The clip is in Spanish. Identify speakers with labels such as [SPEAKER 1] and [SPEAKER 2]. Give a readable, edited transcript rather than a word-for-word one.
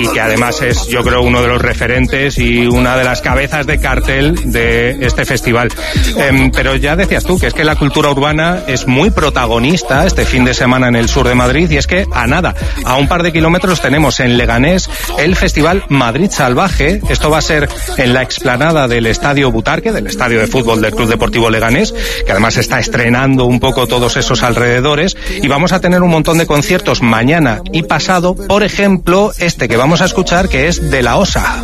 [SPEAKER 1] y que además es, yo creo, uno de los referentes y una de las cabezas de cartel de este festival. Pero ya decías tú que es que la cultura urbana es muy protagonista este fin de semana en el sur de Madrid, y es que a un par de kilómetros tenemos en Leganés el Festival Madrid Salvaje. Esto va a ser en la explanada del Estadio Butarque, del estadio de fútbol del Club Deportivo Leganés, que además está estrenando un poco todos esos alrededores, y vamos a tener un montón de conciertos mañana y pasado, por ejemplo este que vamos a escuchar, que es de La Osa.